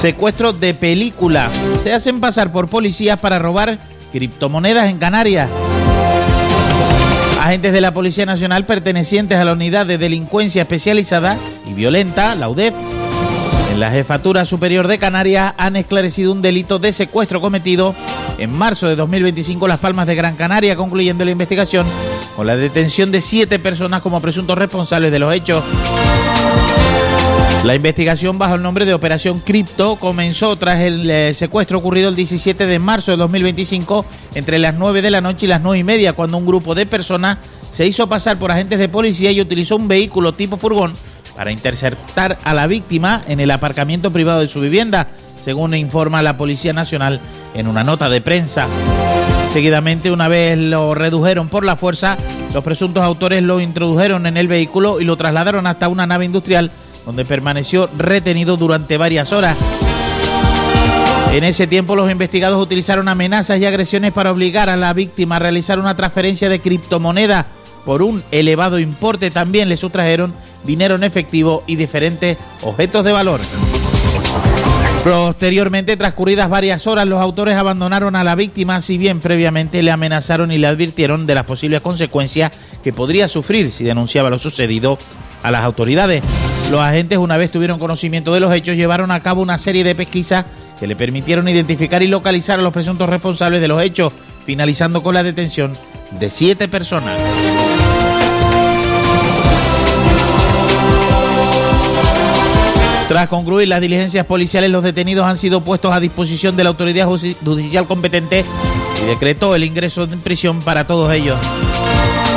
Secuestro de película. Se hacen pasar por policías para robar criptomonedas en Canarias. Agentes de la Policía Nacional pertenecientes a la Unidad de Delincuencia Especializada y Violenta, la UDEF, en la Jefatura Superior de Canarias han esclarecido un delito de secuestro cometido en marzo de 2025 en Las Palmas de Gran Canaria, concluyendo la investigación con la detención de 7 personas como presuntos responsables de los hechos. La investigación bajo el nombre de Operación Cripto comenzó tras el secuestro ocurrido el 17 de marzo de 2025 entre las 9 de la noche y las 9:30, cuando un grupo de personas se hizo pasar por agentes de policía y utilizó un vehículo tipo furgón para interceptar a la víctima en el aparcamiento privado de su vivienda, según informa la Policía Nacional en una nota de prensa. Seguidamente, una vez lo redujeron por la fuerza, los presuntos autores lo introdujeron en el vehículo y lo trasladaron hasta una nave industrial, donde permaneció retenido durante varias horas. En ese tiempo, los investigados utilizaron amenazas y agresiones para obligar a la víctima a realizar una transferencia de criptomoneda por un elevado importe. También le sustrajeron dinero en efectivo y diferentes objetos de valor. Posteriormente, transcurridas varias horas, los autores abandonaron a la víctima, si bien previamente le amenazaron y le advirtieron de las posibles consecuencias que podría sufrir si denunciaba lo sucedido a las autoridades. Los agentes, una vez tuvieron conocimiento de los hechos, llevaron a cabo una serie de pesquisas que le permitieron identificar y localizar a los presuntos responsables de los hechos, finalizando con la detención de 7 personas. Tras concluir las diligencias policiales, los detenidos han sido puestos a disposición de la autoridad judicial competente y decretó el ingreso en prisión para todos ellos.